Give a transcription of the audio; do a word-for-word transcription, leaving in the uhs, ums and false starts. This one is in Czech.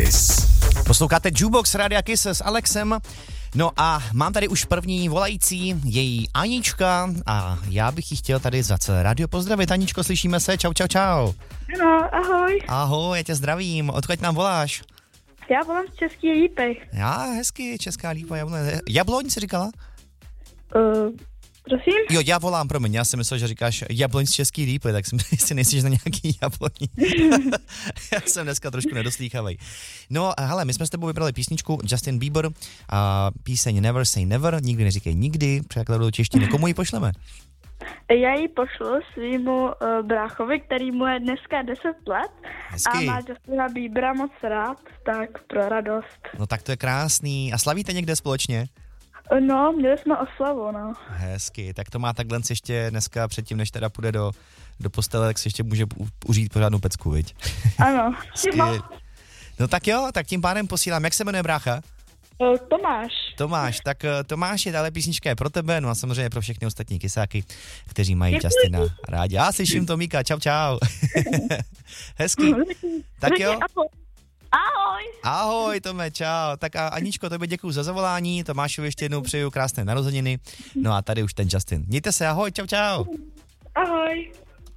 Kiss. Posloucháte Jukebox Rádia Kiss s Alexem. No a mám tady už první volající, její Anička a já bych ji chtěl tady za celé rádio pozdravit. Aničko, slyšíme se? Čau, čau, čau. No, ahoj. Ahoj, já tě zdravím. Odkud nám voláš? Já volám z Český Lípy. Já, hezky, Česká Lípa, Jabloň. Jabloň jsi říkala? Uh, prosím? Jo, já volám, promiň, já jsem myslel, že říkáš Jabloň z Český Lípy, tak jsem si nejsi na nějaký jabloni. Já jsem dneska trošku nedoslýchavej. No, hele, my jsme s tebou vybrali písničku Justin Bieber a píseň Never Say Never, nikdy neříkej nikdy, překladu do češtiny. Komu ji pošleme? Já ji pošlu svýmu uh, bráchovi, který mu je dneska deset let. Hezky. A má Justina Biebera moc rád, tak pro radost. No tak to je krásný. A slavíte někde společně? No, měli jsme oslavu, no. Hezky, tak to má takhle ještě dneska předtím, než teda půjde do, do postele, tak si ještě může u, uřít pořádnou pecku, viď? Ano. No tak jo, tak tím pádem posílám. Jak se jmenuje brácha? Uh, Tomáš. Tomáš, tak uh, Tomáš, je dále písnička je pro tebe, no a samozřejmě pro všechny ostatní kysáky, kteří mají Justina rádi. Já slyším Tomíka, čau, čau. Hezky. Tak jo. Ahoj. Ahoj, Tome, čau. Tak a Aničko, tobě děkuju za zavolání, Tomášovi ještě jednou přeju krásné narozeniny. No a tady už ten Justin. Mějte se, ahoj, čau, čau. Ahoj.